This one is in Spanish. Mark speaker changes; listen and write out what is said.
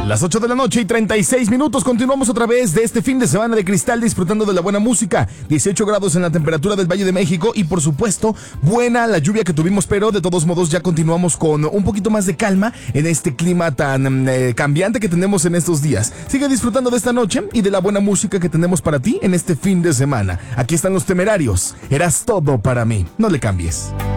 Speaker 1: Las 8 de la noche y 36 minutos. Continuamos otra vez de este fin de semana de cristal, disfrutando de la buena música. 18 grados en la temperatura del Valle de México y, por supuesto, buena la lluvia que tuvimos, pero de todos modos ya continuamos con un poquito más de calma en este clima tan cambiante que tenemos en estos días. Sigue disfrutando de esta noche y de la buena música que tenemos para ti en este fin de semana. Aquí están los Temerarios. Eras todo para mí. No le cambies.